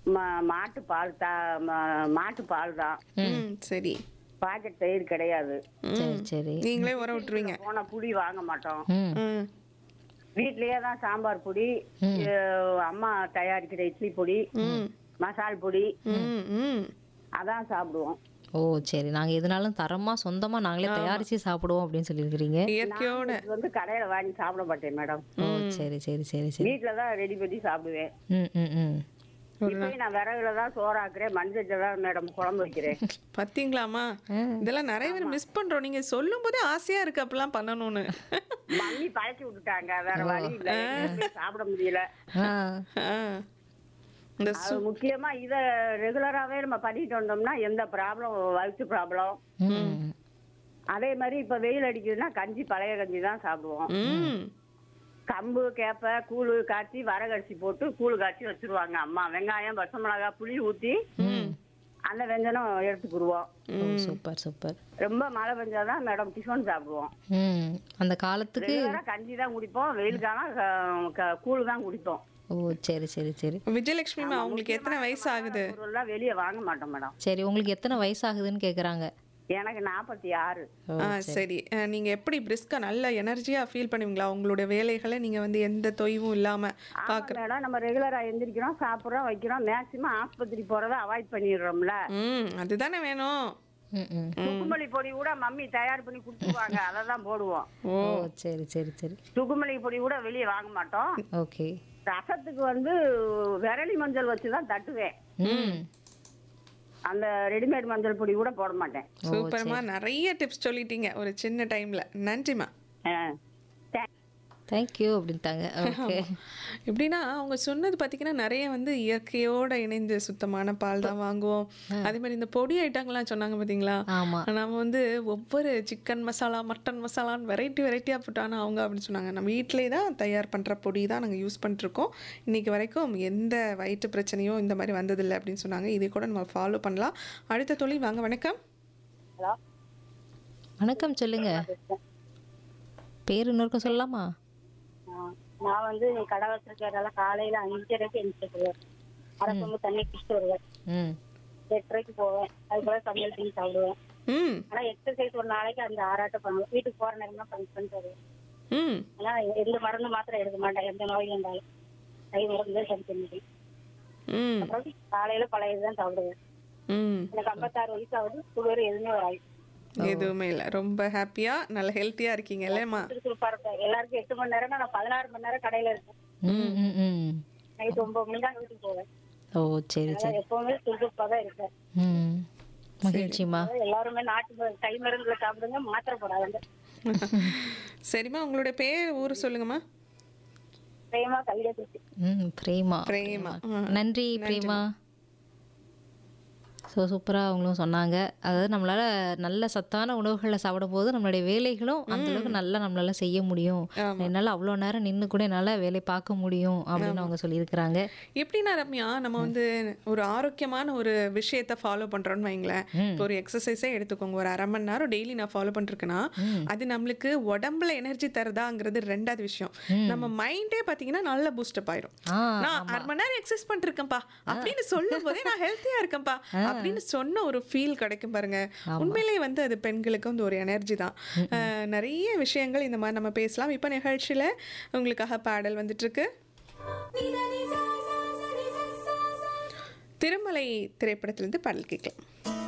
மாட்டு பால் மாட்டு பால் தான். சரி. பாக்கெட் தயிர் கிடையாது. சரி சரி. நீங்களே உர விட்டுருவீங்க. போன புளி வாங்க மாட்டோம். ம். வீட்லயே தான் சாம்பார் பொடி, அம்மா தயாரிக்கிற இட்லி பொடி, மசால் பொடி, அதான் சாப்பிடுவோம். ஓ சரி. நாங்க எதுனாலும் தரமா சொந்தமா நாங்களே தயாரிச்சு சாப்பிடுவோம் அப்படின்னு சொல்லியிருக்கிறீங்க. இயற்கையோட. இது வந்து கடையில வாங்கி சாப்பிட மாட்டேன் மேடம். ஓ சரி சரி சரி சரி. வீட்டுல தான் ரெடி பண்ணி சாப்பிடுவேன். ம் ம் ம். இப்பயும் நான் விறகுல தான் சோறாக்குறேன், மஞ்சள் தான் மேடம் குழம்பு வைக்கிறேன். பாத்தீங்களாமா, இதெல்லாம் நிறைய பேர் மிஸ் பண்றோம். நீங்க சொல்லும் போதே ஆசையா இருக்கு அப்பெல்லாம் பண்ணணும்னு. மம்மி பழக்கி விட்டுட்டாங்க, வேற வழி இல்ல, சாப்பிட முடியல. இந்த அது முக்கியமா இத ரெகுலராவே நம்ம பண்ணிட்டு வந்தோம்னா எந்த ப்ராப்ளம், வயிற்று ப்ராப்ளம். அதே மாதிரி இப்ப வெயில் அடிக்குதுன்னா கஞ்சி, பழைய கஞ்சி தான் சாப்பிடுவோம். கம்பு கேப்ப கூழு காய்ச்சி வரகரிசி போட்டு கூழு காய்ச்சி வச்சிருவாங்க அம்மா. வெங்காயம், பச்சை மிளகா, புளி ஊத்தி அந்த வெஞ்சனம் எடுத்துக்குருவோம். Super super. ரொம்ப மழை பெஞ்சாதான் மேடம் டிஃபன் சாப்பிடுவோம். அந்த காலத்துக்கு ரெகுலரா கஞ்சி தான் குடிப்போம், வெயில் காலம் கூழ் தான் குடிப்போம். ஓ சரி சரி சரி. விஜயலட்சுமிமா, உங்களுக்கு எத்தனை வயசு ஆகுது? பொருள்லாம் வெளியே வாங்க மாட்டோம் மேடம். சரி, உங்களுக்கு எத்தனை வயசு ஆகுதுன்னு கேக்குறாங்க. எனக்கு 46. சரி. நீங்க எப்படி பிரிஸ்கா நல்ல எனர்ஜியா ஃபீல் பண்ணுவீங்களா உங்களுடைய வேலைகளை நீங்க வந்து எந்த தொய்வும் இல்லாம பாக்குற? மேடம் நம்ம ரெகுலரா எந்திரிக்கிறோம், சாப்பிடுறோம், வைக்கிறோம். மேக்சிமம் ஆஸ்பத்திரி போறதை அவாய்ட் பண்ணிடுறோம்ல. அதுதானே வேணும். சுக்குமல்லி பொடி கூட மம்மி தயார் பண்ணி கொடுத்துருவாங்க, அதை தான் போடுவோம். ஓ சரி சரி சரி. சுக்குமல்லி பொடி கூட வெளியே வாங்க மாட்டோம். ஓகே. ரசத்துக்கு வந்து விரலி மஞ்சள் வச்சுதான் தட்டுவேன். அந்த ரெடிமேட் மஞ்சள் பொடி கூட போட மாட்டேன். சூப்பர்மா, நிறைய டிப்ஸ் சொல்லிட்டீங்க ஒரு சின்ன டைம்ல. நன்றிமா. தேங்க்யூ அப்படின்ட்டாங்க. ஓகே. எப்படின்னா அவங்க சொன்னது பார்த்தீங்கன்னா நிறைய வந்து இயற்கையோட இணைந்து சுத்தமான பால் தான் வாங்குவோம். அதே மாதிரி இந்த பொடி ஐட்டங்கள்லாம் சொன்னாங்க பார்த்தீங்களா. நம்ம வந்து ஒவ்வொரு சிக்கன் மசாலா, மட்டன் மசாலான்னு வெரைட்டியாக போட்டானா அவங்க அப்படின்னு சொன்னாங்க. நம்ம வீட்டிலே தான் தயார் பண்ணுற பொடி தான் நாங்கள் யூஸ் பண்ணிட்டுருக்கோம். இன்றைக்கி வரைக்கும் எந்த வயிற்று பிரச்சனையும் இந்த மாதிரி வந்ததில்லை அப்படின்னு சொன்னாங்க. இதை கூட நம்ம ஃபாலோ பண்ணலாம். அடுத்த தொழில் வாங்க. வணக்கம். வணக்கம், சொல்லுங்க. பேர் இன்னொருக்க சொல்லலாமா? நான் வந்து கடை வச்சிருக்கிறதால காலையில 5:30க்கு எழுந்திருக்குவேன். அரசம்பு தண்ணி குடிச்சிட்டு வருவேன். 8:30க்கு போவேன். அதுக்குள்ள சமையல் பண்ணி சாப்பிடுவேன். ஆனா எக்ஸசைஸ் ஒரு நாளைக்கு அந்த 6 பண்ணுவேன். வீட்டுக்கு போற நேரம் பண்ணிட்டு வருவேன். ஆனா எந்த மருந்து மாத்திரம் எடுக்க மாட்டேன். எந்த நோய் இருந்தாலும் கை மருந்து சரி பண்ணிட்டேன். அப்புறம் காலையில பழையதுதான் சாப்பிடுவேன். எனக்கு 56 வயசு ஆகுது. சுகர் எதுவுமே வராது. எதுவுமே இல்ல. ரொம்ப ஹாப்பியா நல்ல ஹெல்த்தியா இருக்கீங்க இல்லையம்மா? எல்லாருக்கும் 8 மணி நேரம், நான் 16 மணி நேரம் கடையில இருக்கேன். நைட் 9 மணி தான் வீட்டுக்கு போவேன். ஓ சரி சரி. எப்பவுமே சுறுசுறுப்பா தான் இருக்கேன். மகிழ்ச்சிமா. எல்லாருமே நாட்டு கை மருந்துல சாப்பிடுங்க, மாத்திரை போடாதுங்க. சரிம்மா, உங்களுடைய பேர் ஊர் சொல்லுங்கம்மா. பிரேமா கல்யாணி. பிரேமா. பிரேமா. நன்றி பிரேமா. ஸோ சூப்பராக அவங்களும் சொன்னாங்க. அதாவது நம்மளால் நல்ல சத்தான உணவுகளை சாப்பிடும் போது நம்மளுடைய வேலைகளும் அந்தளவுக்கு நல்லா நம்மளால் செய்ய முடியும். என்னால் அவ்வளோ நேரம் நின்று கூட என்னால் வேலை பார்க்க முடியும் அப்படின்னு அவங்க சொல்லியிருக்கிறாங்க. எப்படின்னா ரம்யா, நம்ம வந்து ஒரு ஆரோக்கியமான ஒரு விஷயத்த ஃபாலோ பண்ணுறோன்னு வைங்களேன். இப்போ ஒரு எக்ஸசைஸே எடுத்துக்கோங்க. ஒரு 1/2 மணி நேரம் டெய்லி நான் ஃபாலோ பண்ணிருக்கேன்னா அது நம்மளுக்கு உடம்புல எனர்ஜி தருதாங்கிறது 2வது விஷயம். நம்ம மைண்டே பார்த்தீங்கன்னா நல்ல பூஸ்டப் ஆயிரும். நான் 1/2 மணி நேரம் எக்ஸசைஸ் பண்ணிருக்கேன்ப்பா அப்படின்னு சொல்லும் போதே நான் ஹெல்த்தியா இருக்கேன்ப்பா அப்படின்னு சொன்ன ஒரு ஃபீல் கிடைக்கும் பாருங்க. உண்மையிலேயே வந்து அது பெண்களுக்கு வந்து ஒரு எனர்ஜி தான். நிறைய விஷயங்கள் இந்த மாதிரி நம்ம பேசலாம். இப்போ நிகழ்ச்சியில உங்களுக்காக பாடல் வந்துட்டு இருக்கு. திருமலை திரைப்படத்திலிருந்து பாடல் கேட்கலாம்.